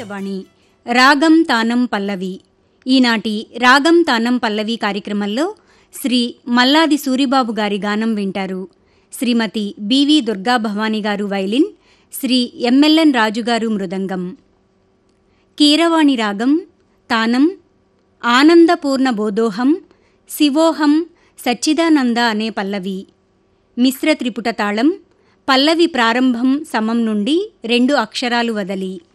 ఆకాశవాణి రాగం తానం పల్లవి. ఈనాటి రాగం తానం పల్లవి కార్యక్రమంలో శ్రీ మల్లాది సూరిబాబు గారి గానం వింటారు. శ్రీమతి బివి దుర్గా భవానీ గారు వైలిన్, శ్రీ ఎంఎల్ఎన్ రాజు గారు మృదంగం. కీరవాణి రాగం తానం ఆనందపూర్ణ బోధోహం శివోహం సచ్చిదానంద అనే పల్లవి. మిశ్ర త్రిపుట తాళం. పల్లవి ప్రారంభం సమం నుండి 2 అక్షరాలు వదలి.